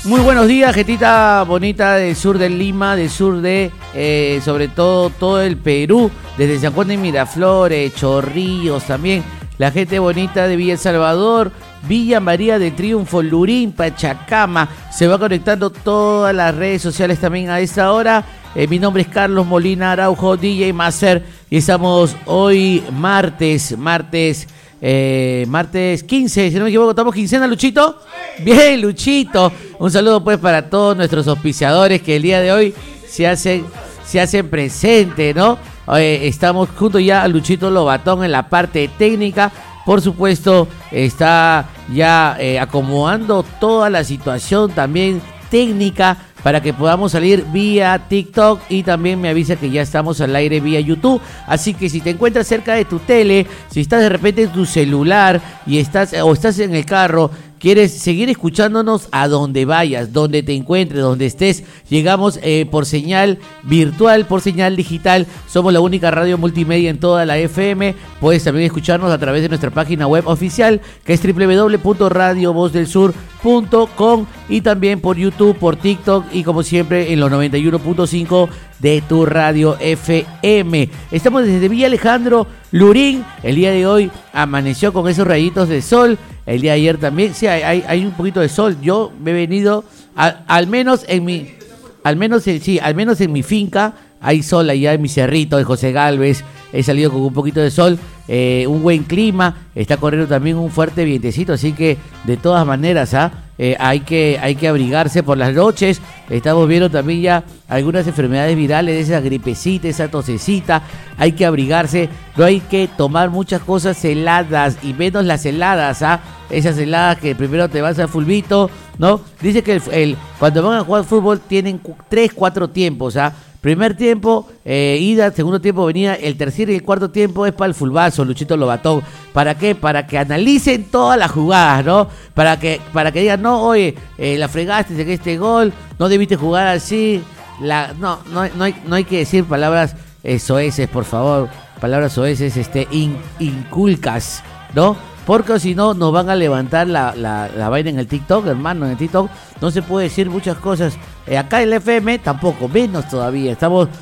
Muy buenos días, gentita bonita del sur de Lima, del sur de, sobre todo el Perú, desde San Juan de Miraflores, Chorrillos también, la gente bonita de Villa El Salvador, Villa María del Triunfo, Lurín, Pachacama, se va conectando todas las redes sociales también a esta hora. Mi nombre es Carlos Molina Araujo, DJ Master, y estamos hoy martes 15, si no me equivoco, ¿estamos quincena, Luchito? Bien, Luchito. Un saludo pues para todos nuestros auspiciadores que el día de hoy se hacen presente, ¿no? Estamos junto ya a Luchito Lobatón en la parte técnica. Por supuesto, está ya acomodando toda la situación también técnica para que podamos salir vía TikTok, y también me avisa que ya estamos al aire vía YouTube. Así que si te encuentras cerca de tu tele, si estás de repente en tu celular y estás en el carro, quieres seguir escuchándonos a donde vayas, donde te encuentres, donde estés, llegamos por señal virtual, por señal digital. Somos la única radio multimedia en toda la FM. Puedes también escucharnos a través de nuestra página web oficial, que es www.radiovozdelsur.com, y también por YouTube, por TikTok y como siempre en los 91.5 de tu radio FM. Estamos desde Villa Alejandro, Lurín. El día de hoy amaneció con esos rayitos de sol. El día de ayer también, sí, hay un poquito de sol. Yo me he venido, al menos en mi finca, hay sol allá en mi cerrito de José Gálvez. He salido con un poquito de sol, un buen clima, está corriendo también un fuerte vientecito, así que de todas maneras hay que abrigarse por las noches. Estamos viendo también ya algunas enfermedades virales, esa gripecita, esa tosecita, hay que abrigarse, no hay que tomar muchas cosas heladas, y menos las heladas, esas heladas que primero te vas al fulbito, ¿no? Dice que cuando van a jugar fútbol tienen 3-4 tiempos, Primer tiempo, ida, segundo tiempo, venida, el tercer y el cuarto tiempo es para el fulbazo, Luchito Lobatón. ¿Para qué? Para que analicen todas las jugadas, ¿no? Para que digan, no, oye, la fregaste en este gol, no debiste jugar así. No hay que decir palabras soeces, por favor, palabras soeces, inculcas, ¿no? Porque si no nos van a levantar la vaina en el TikTok, hermano. En el TikTok no se puede decir muchas cosas. Acá en el FM tampoco, menos todavía.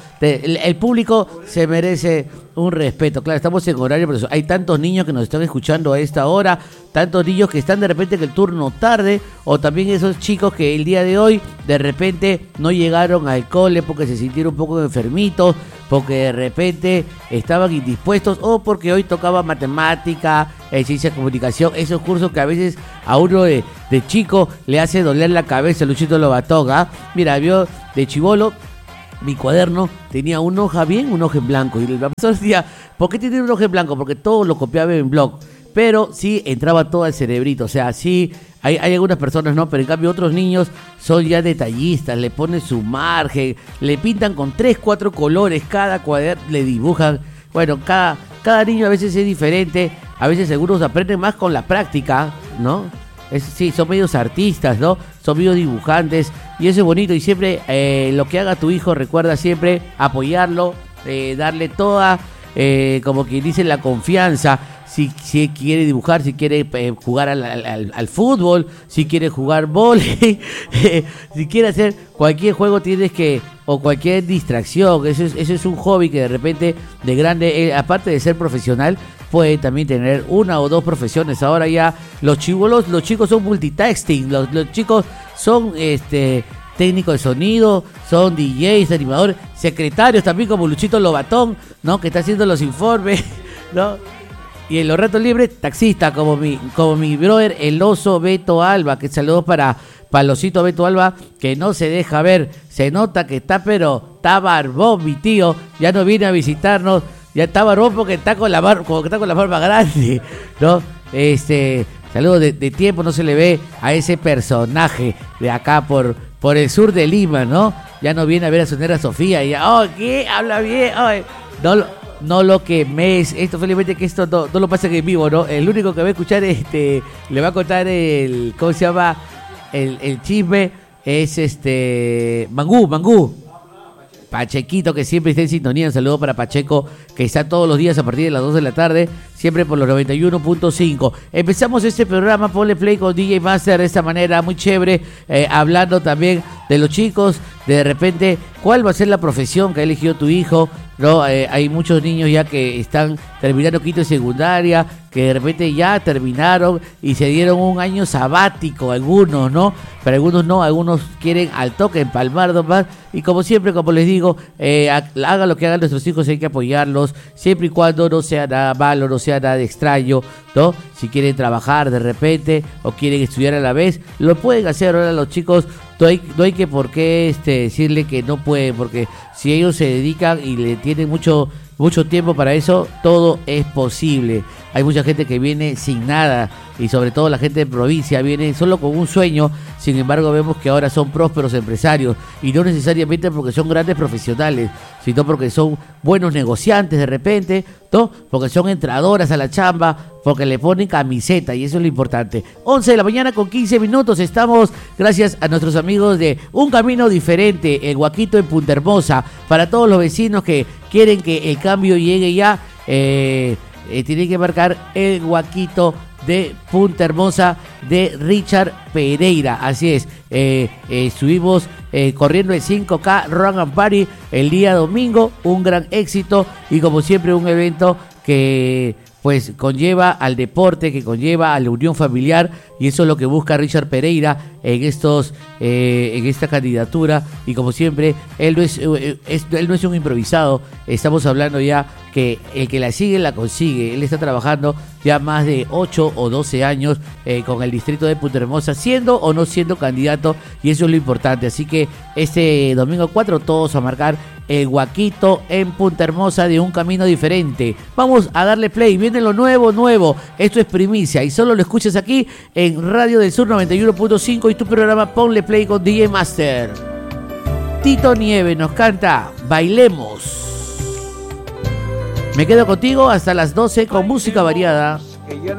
El público se merece un respeto. Claro, estamos en horario, pero hay tantos niños que nos están escuchando a esta hora, tantos niños que están de repente que el turno tarde, o también esos chicos que el día de hoy de repente no llegaron al cole porque se sintieron un poco enfermitos, porque de repente estaban indispuestos, o porque hoy tocaba matemática, ciencia de comunicación, esos cursos que a veces a uno de chico le hace doler la cabeza. Luchito Lobatón, Mira, vio de chibolo, mi cuaderno tenía una hoja en blanco, y el profesor decía, ¿por qué tiene una hoja en blanco? Porque todo lo copiaba en bloc, pero sí entraba todo al cerebrito. O sea, sí, hay algunas personas no, pero en cambio otros niños son ya detallistas, le ponen su margen, le pintan con 3-4 colores, cada cuaderno le dibujan. Bueno, cada niño a veces es diferente, a veces algunos aprenden más con la práctica, ¿no? Sí, son medios artistas, ¿no? Son medios dibujantes, y eso es bonito. Y siempre lo que haga tu hijo, recuerda siempre apoyarlo, darle toda, como quien dice, la confianza. Si quiere dibujar, si quiere jugar al fútbol, si quiere jugar vóley, si quiere hacer cualquier juego o cualquier distracción. Eso es un hobby que de repente de grande, aparte de ser profesional, puede también tener una o dos profesiones. Ahora ya los chicos son multitasking, los chicos son técnicos de sonido, son DJs, animadores, secretarios también, como Luchito Lobatón, ¿no? Que está haciendo los informes, ¿no? Y en los ratos libres, taxista, como mi brother, el oso Beto Alba, que saludos para el osito Beto Alba, que no se deja ver, se nota que está barbón, mi tío, ya no viene a visitarnos, ya está barbón porque está con la barba grande, ¿no? Saludos de tiempo, no se le ve a ese personaje de acá por el sur de Lima, ¿no? Ya no viene a ver a su nera Sofía, y ya, ¿qué? Habla bien, no lo quemes. Esto, felizmente que esto no lo pasa en vivo, ¿no? El único que va a escuchar, le va a contar ¿cómo se llama? El chisme es Mangú. Pachequito, que siempre está en sintonía. Un saludo para Pacheco, que está todos los días a partir de las 2 de la tarde, siempre por los 91.5. Empezamos este programa, ponle play con DJ Master de esta manera, muy chévere, hablando también de los chicos, de repente, cuál va a ser la profesión que ha elegido tu hijo, ¿no? Hay muchos niños ya que están terminando quinto y secundaria, que de repente ya terminaron y se dieron un año sabático, algunos, ¿no? Pero algunos no, algunos quieren al toque empalmar nomás. Y como siempre, como les digo, hagan lo que hagan nuestros hijos, hay que apoyarlos, siempre y cuando no sea nada malo, no sea nada extraño, ¿no? Si quieren trabajar de repente o quieren estudiar a la vez, lo pueden hacer. Ahora los chicos, no hay que por qué decirle que no pueden, porque si ellos se dedican y le tienen mucho tiempo para eso, todo es posible. Hay mucha gente que viene sin nada, y sobre todo la gente de provincia viene solo con un sueño. Sin embargo, vemos que ahora son prósperos empresarios, y no necesariamente porque son grandes profesionales, sino porque son buenos negociantes de repente, ¿no? Porque son entradoras a la chamba, porque le ponen camiseta, y eso es lo importante. 11 de la mañana con 15 minutos, estamos gracias a nuestros amigos de Un Camino Diferente, el Huaquito en Punta Hermosa. Para todos los vecinos que quieren que el cambio llegue ya, tienen que marcar el Huaquito de Punta Hermosa de Richard Pereira. Así es, estuvimos corriendo el 5K Run and Party el día domingo, un gran éxito, y como siempre un evento que pues conlleva al deporte, que conlleva a la unión familiar, y eso es lo que busca Richard Pereira en esta candidatura. Y como siempre, él no es un improvisado. Estamos hablando ya que el que la sigue la consigue. Él está trabajando ya más de 8 o 12 años con el distrito de Punta Hermosa, siendo o no siendo candidato, y eso es lo importante. Así que este domingo 4 todos a marcar el Huaquito en Punta Hermosa de Un Camino Diferente. Vamos a darle play, viene lo nuevo. Esto es primicia y solo lo escuchas aquí en Radio del Sur 91.5 y tu programa Ponle Play con DJ Master. Tito Nieves nos canta Bailemos. Me quedo contigo hasta las 12 con música variada.